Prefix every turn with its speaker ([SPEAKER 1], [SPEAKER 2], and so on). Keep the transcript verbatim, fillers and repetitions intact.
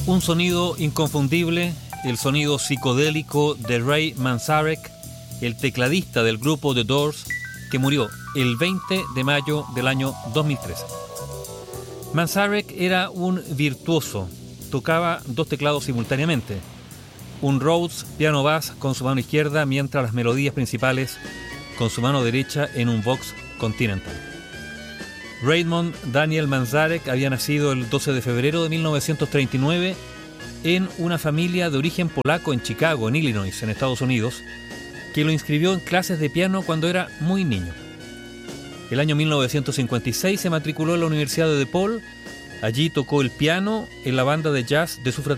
[SPEAKER 1] Un sonido inconfundible, el sonido psicodélico de Ray Manzarek, el tecladista del grupo The Doors, que murió el veinte de mayo del año dos mil trece. Manzarek era un virtuoso, tocaba dos teclados simultáneamente, un Rhodes piano bass con su mano izquierda, mientras las melodías principales con su mano derecha en un Vox Continental. Raymond Daniel Manzarek había nacido el doce de febrero de mil novecientos treinta y nueve en una familia de origen polaco en Chicago, en Illinois, en Estados Unidos, que lo inscribió en clases de piano cuando era muy niño. El año mil novecientos cincuenta y seis se matriculó en la Universidad de DePaul. Allí tocó el piano en la banda de jazz de su fraternidad.